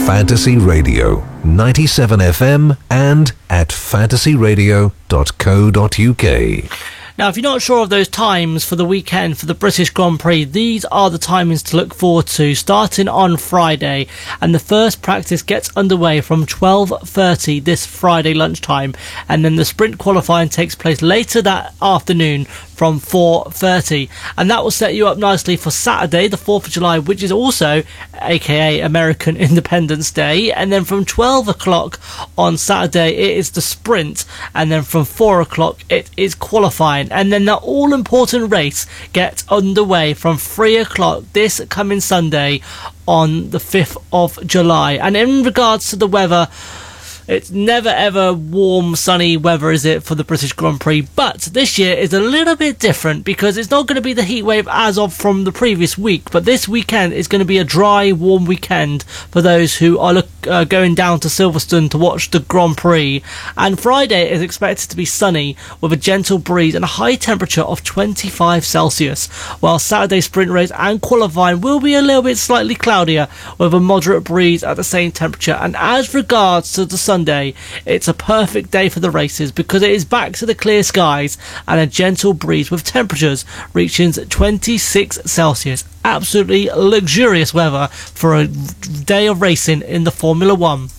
Fantasy Radio, 97 FM and at fantasyradio.co.uk. Now, if you're not sure of those times for the weekend for the British Grand Prix, these are the timings to look forward to, starting on Friday. And the first practice gets underway from 12:30 this Friday lunchtime. And then the sprint qualifying takes place later that afternoon from 4:30. And that will set you up nicely for Saturday, the 4th of July, which is also aka American Independence Day. And then from 12 o'clock on Saturday, it is the sprint. And then from 4 o'clock, it is qualifying. And then the all-important race gets underway from 3 o'clock this coming Sunday on the 5th of July. And in regards to the weather, it's never ever warm, sunny weather, is it, for the British Grand Prix? But this year is a little bit different because it's not going to be the heat wave as of from the previous week. But this weekend is going to be a dry, warm weekend for those who are going down to Silverstone to watch the Grand Prix. And Friday is expected to be sunny with a gentle breeze and a high temperature of 25 Celsius. While Saturday sprint race and qualifying will be a little bit slightly cloudier with a moderate breeze at the same temperature. And as regards to the Sunday, it's a perfect day for the races because it is back to the clear skies and a gentle breeze with temperatures reaching 26 Celsius. Absolutely luxurious weather for a day of racing in the Formula One.